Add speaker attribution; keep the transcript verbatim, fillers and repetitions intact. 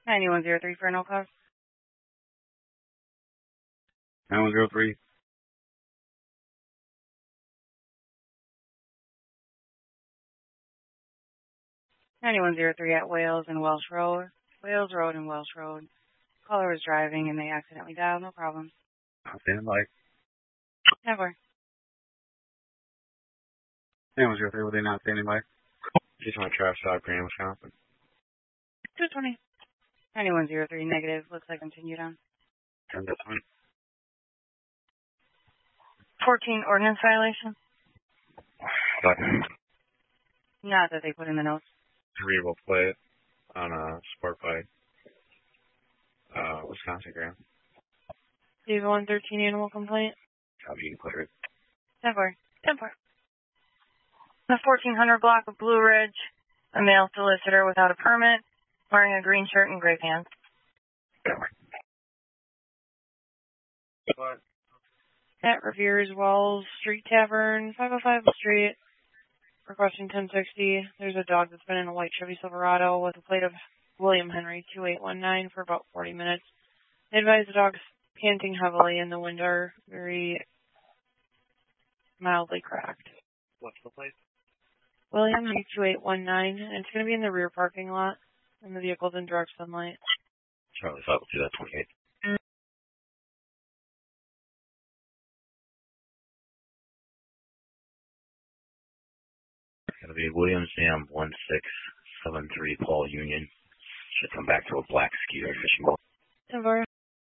Speaker 1: ninety-one zero three for no cause.
Speaker 2: nine one zero three.
Speaker 1: ninety-one zero three at Wales and Welsh Road. Wales Road and Welsh Road. Caller was driving and they accidentally dialed. No problem.
Speaker 2: Standing by.
Speaker 1: Never.
Speaker 2: nine one zero three, were they not standing by? Just want to trash out Grand, Wisconsin.
Speaker 1: two twenty. ninety-one zero three negative. Looks like continued on.
Speaker 2: Turn this one.
Speaker 1: fourteen ordinance violation.
Speaker 2: But
Speaker 1: Not that they put in the notes.
Speaker 2: readable play on a sport bike. Uh, Wisconsin Grand.
Speaker 1: Steve one thirteen animal complaint.
Speaker 2: Copy, you can clear it.
Speaker 1: ten four. ten four. The fourteen hundred block of Blue Ridge. A male solicitor without a permit. Wearing a green shirt and gray pants.
Speaker 2: What?
Speaker 1: At Revere Walls Street Tavern, five oh five Street. Requesting ten sixty. There's a dog that's been in a white Chevy Silverado with a plate of William Henry two eight one nine for about forty minutes. They advise the dog's panting heavily and the window are very mildly cracked.
Speaker 2: What's the place?
Speaker 1: William Henry two eight one nine, and it's going to be in the rear parking lot, and the vehicle's in direct sunlight.
Speaker 2: Charlie five will do that twenty-eight. It's going to be Williams Jam one six seven three Paul Union. Should come back to a black Skeeter fishing boat.
Speaker 1: ten four.